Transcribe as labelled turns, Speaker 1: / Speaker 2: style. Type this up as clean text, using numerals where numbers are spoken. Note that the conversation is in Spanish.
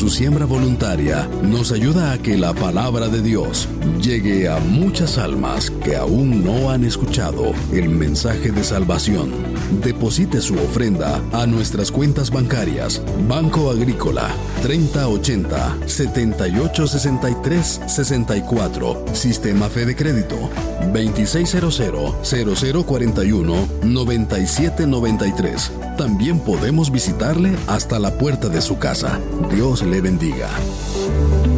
Speaker 1: su siembra voluntaria nos ayuda a que la palabra de Dios llegue a muchas almas que aún no han escuchado el mensaje de salvación. Deposite su ofrenda a nuestras cuentas bancarias: Banco Agrícola 3080-7863-64, Sistema Fede Crédito 2600-0041-9793. También podemos visitarle hasta la puerta de su casa. Dios le bendiga.